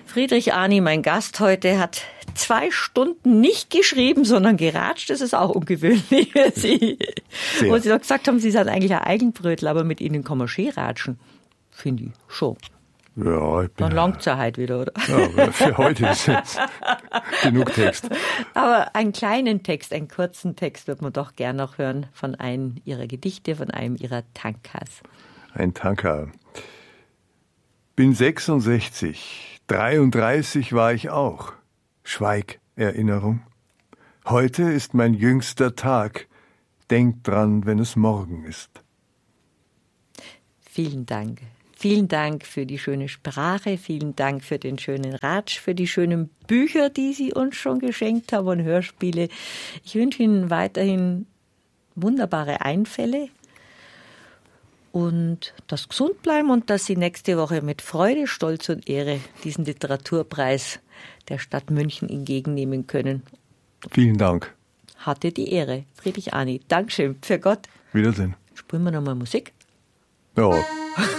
Friedrich Arni, mein Gast heute, hat 2 Stunden nicht geschrieben, sondern geratscht. Das ist auch ungewöhnlich für Sie. Wo Sie doch gesagt haben, Sie sind eigentlich ein Eigenbrötler, aber mit Ihnen kann man schön ratschen. Finde ich schon. Ja, ich bin Dann langt es ja heute wieder, oder? Ja, für heute ist jetzt genug Text. Aber einen kleinen Text, einen kurzen Text wird man doch gern noch hören von einem Ihrer Gedichte, von einem Ihrer Tankas. Ein Tanka. Bin 66, 33 war ich auch. Schweig, Erinnerung. Heute ist mein jüngster Tag. Denk dran, wenn es morgen ist. Vielen Dank. Vielen Dank für die schöne Sprache, vielen Dank für den schönen Ratsch, für die schönen Bücher, die Sie uns schon geschenkt haben und Hörspiele. Ich wünsche Ihnen weiterhin wunderbare Einfälle und dass Sie gesund bleiben und dass Sie nächste Woche mit Freude, Stolz und Ehre diesen Literaturpreis der Stadt München entgegennehmen können. Vielen Dank. Hatte die Ehre. Friedrich Arni. Dankeschön. Für Gott. Wiedersehen. Spielen wir nochmal Musik? Ja.